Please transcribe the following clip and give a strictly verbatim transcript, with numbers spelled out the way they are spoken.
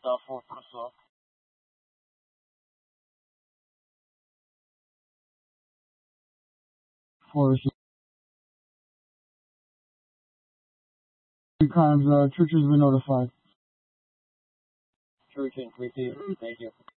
uh, for Kosovo. For three crimes, uh, church has been notified. Church and three Thank you.